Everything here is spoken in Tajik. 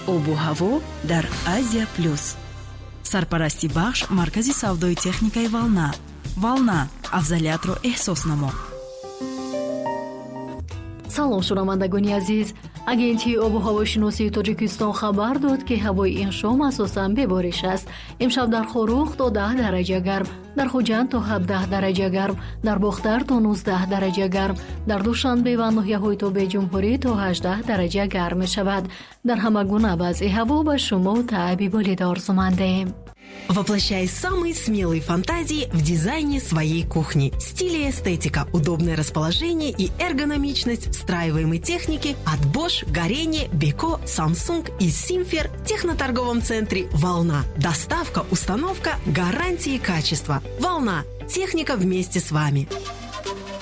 обу ҳаво дар Азия Плюс. Сарпарасти бахш маркази савдои техникаи Волна. Волна, афзалиятро эҳсос намо. салом шунавандагони азиз, агентии обу ҳавошиносии Тоҷикистон хабар дод ки ҳавои ин шом асосан бебориш аст. имшаб дар Хорух то 10 дараҷа гарм, дар Хуҷанд то 17 дараҷа гарм, дар Бохтар то 19 дараҷа гарм, дар Душанбе ва ноҳияҳои Тобеҷумҳурӣ то 18 дараҷа гарм мешавад. Дар ҳама гуна вазъи ҳаво ба шумо таъби болида орзумандем. Воплощай самые смелые фантазии в дизайне своей кухни. Стиль и эстетика, удобное расположение и эргономичность встраиваемой техники от Bosch, Горение, Beko, Samsung и Simfer в техноторговом центре «Волна». Доставка, установка, гарантии качества. «Волна». Техника вместе с вами.